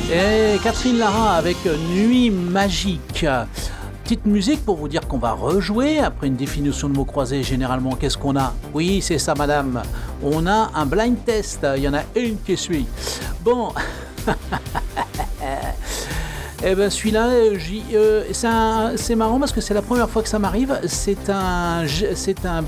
Et Catherine Lara avec Nuit magique. Petite musique pour vous dire qu'on va rejouer après une définition de mots croisés. Généralement, qu'est-ce qu'on a? Oui, c'est ça, madame. On a un blind test. Il y en a une qui suit. Bon. Eh ben celui-là, c'est marrant parce que c'est la première fois que ça m'arrive. C'est un